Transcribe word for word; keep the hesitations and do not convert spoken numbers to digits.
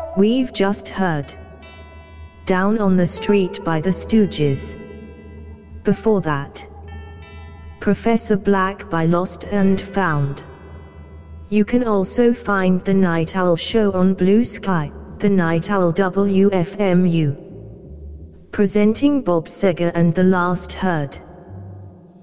We've just heard Down on the Street by the Stooges. Before that, Professor Black by Lost and Found. You can also find The Night Owl Show on Blue Sky, The Night Owl W F M U. Presenting Bob Seger and The Last Heard.